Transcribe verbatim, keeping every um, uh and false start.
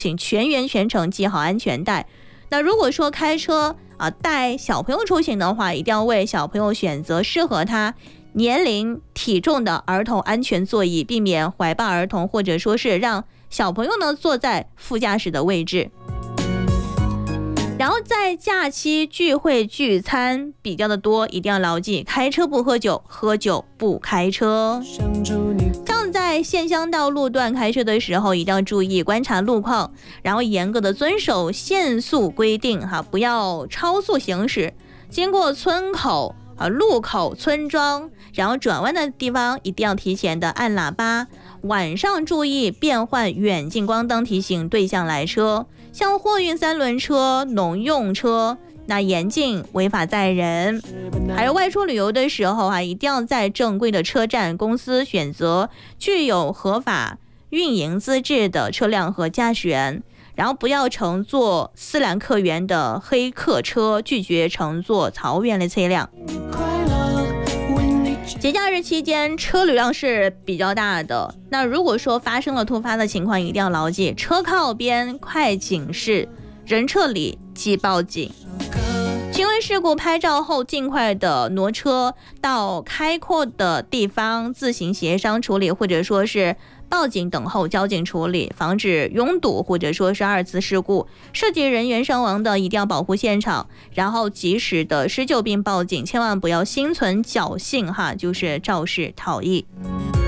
请全员全程系好安全带。那如果说开车啊带小朋友出行的话，一定要为小朋友选择适合他年龄体重的儿童安全座椅，避免怀抱儿童，或者说是让小朋友呢坐在副驾驶的位置。然后在假期聚会聚餐比较的多，一定要牢记开车不喝酒，喝酒不开车。像在县乡道路段开车的时候，一定要注意观察路况，然后严格的遵守限速规定哈，不要超速行驶。经过村口啊、路口、村庄，然后转弯的地方一定要提前的按喇叭。晚上注意变换远近光灯，提醒对向来车。像货运三轮车、农用车，那严禁违法载人。还有外出旅游的时候啊，一定要在正规的车站公司选择具有合法运营资质的车辆和驾驶员，然后不要乘坐斯兰克源的黑客车，拒绝乘坐草原的车辆。节假日期间车流量是比较大的，那如果说发生了突发的情况，一定要牢记车靠边快警示，人撤离即报警。轻微事故拍照后尽快的挪车到开阔的地方自行协商处理，或者说是报警等候交警处理，防止拥堵或者说是二次事故。涉及人员伤亡的一定要保护现场，然后及时的施救并报警，千万不要心存侥幸哈，就是肇事逃逸。